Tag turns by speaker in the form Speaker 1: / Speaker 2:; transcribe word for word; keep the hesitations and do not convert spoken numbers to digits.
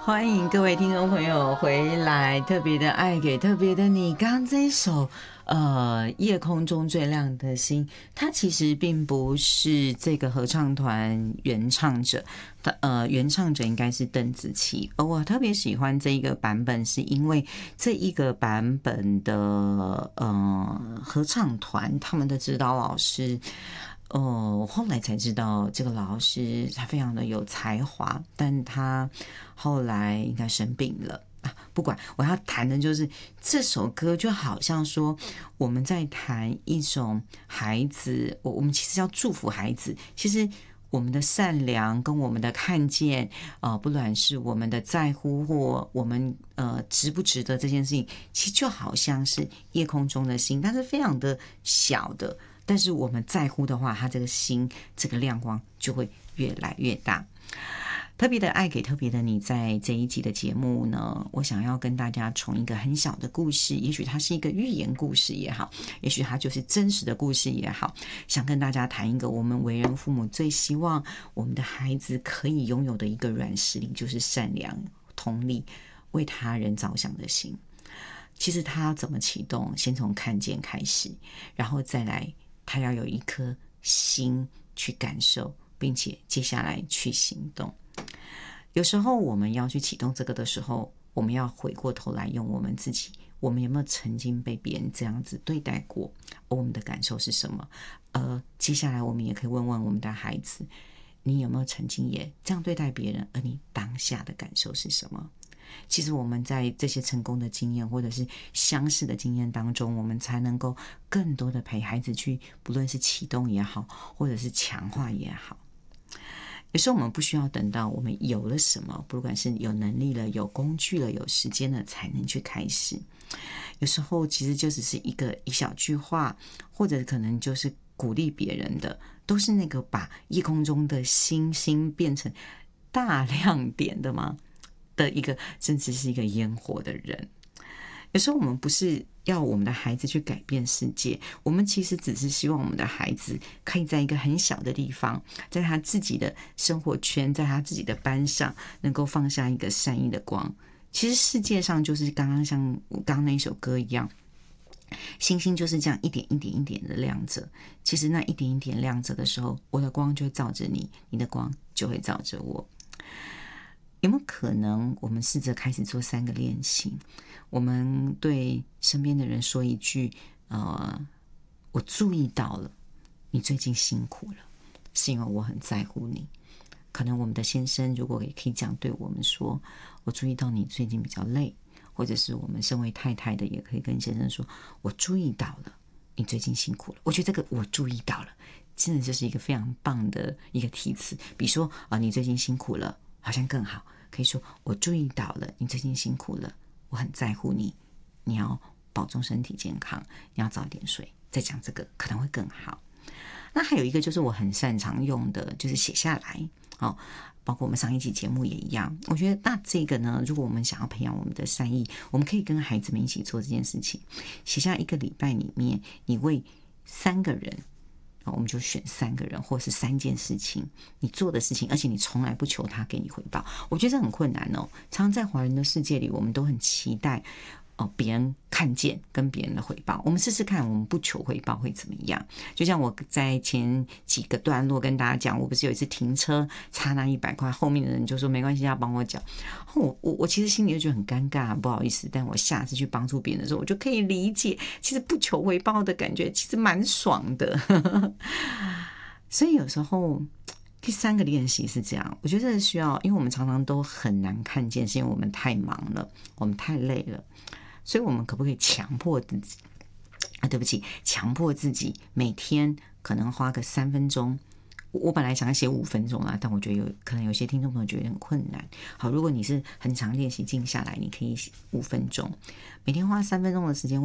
Speaker 1: 欢迎各位听众朋友回来，特别的爱给特别的你。刚刚这一首呃夜空中最亮的星，它其实并不是这个合唱团原唱者，呃原唱者应该是邓紫棋。而我特别喜欢这一个版本，是因为这一个版本的呃合唱团他们的指导老师。哦，我后来才知道这个老师他非常的有才华，但他后来应该生病了啊。不管，我要谈的就是这首歌，就好像说我们在谈一种孩子，我我们其实要祝福孩子，其实我们的善良跟我们的看见，呃，不管是我们的在乎或我们呃值不值得这件事情，其实就好像是夜空中的星，它是非常的小的。但是我们在乎的话，它这个心这个亮光就会越来越大。特别的爱给特别的你，在这一集的节目呢，我想要跟大家从一个很小的故事，也许它是一个寓言故事也好，也许它就是真实的故事也好，想跟大家谈一个我们为人父母最希望我们的孩子可以拥有的一个软实力，就是善良、同理、为他人着想的心。其实他要怎么启动？先从看见开始，然后再来他要有一颗心去感受，并且接下来去行动。有时候我们要去启动这个的时候，我们要回过头来用我们自己，我们有没有曾经被别人这样子对待过？而我们的感受是什么？而接下来我们也可以问问我们的孩子，你有没有曾经也这样对待别人？而你当下的感受是什么？其实我们在这些成功的经验或者是相似的经验当中，我们才能够更多的陪孩子去，不论是启动也好，或者是强化也好。有时候我们不需要等到我们有了什么，不管是有能力了、有工具了、有时间了，才能去开始。有时候其实就只是一个一小句话，或者可能就是鼓励别人的，都是那个把夜空中的星星变成大亮点的吗？的一个，甚至是一个烟火的人。有时候我们不是要我们的孩子去改变世界，我们其实只是希望我们的孩子可以在一个很小的地方，在他自己的生活圈，在他自己的班上，能够放下一个善意的光。其实世界上就是刚刚像刚刚那一首歌一样，星星就是这样一点一点一点的亮着。其实那一点一点亮着的时候，我的光就会照着你，你的光就会照着我。有没有可能我们试着开始做三个练习？我们对身边的人说一句，呃，我注意到了你最近辛苦了，是因为我很在乎你。可能我们的先生如果也可以这样对我们说，我注意到你最近比较累，或者是我们身为太太的也可以跟先生说，我注意到了你最近辛苦了。我觉得这个我注意到了真的就是一个非常棒的一个题词。比如说、呃、你最近辛苦了好像更好，可以说我注意到了你最近辛苦了，我很在乎你，你要保重身体健康，你要早点睡。再讲这个可能会更好。那还有一个就是我很擅长用的，就是写下来、哦、包括我们上一期节目也一样。我觉得那这个呢，如果我们想要培养我们的善意，我们可以跟孩子们一起做这件事情。写下一个礼拜里面，你为三个人，我们就选三个人或是三件事情你做的事情，而且你从来不求他给你回报。我觉得这很困难哦。常常在华人的世界里，我们都很期待哦，别人看见跟别人的回报。我们试试看，我们不求回报会怎么样？就像我在前几个段落跟大家讲，我不是有一次停车差那一百块，后面的人就说没关系，要帮我缴。我我我其实心里就觉得很尴尬，不好意思。但我下次去帮助别人的时候，我就可以理解，其实不求回报的感觉其实蛮爽的。所以有时候第三个练习是这样，我觉得需要，因为我们常常都很难看见，是因为我们太忙了，我们太累了。所以我们可不可以强迫自己啊？对不起，强迫自己每天可能花个三分钟。我本来想要写五分钟啦，但我觉得有可能有些听众朋友觉得很困难。好，如果你是很常练习静下来，你可以五分钟，每天花三分钟的时间。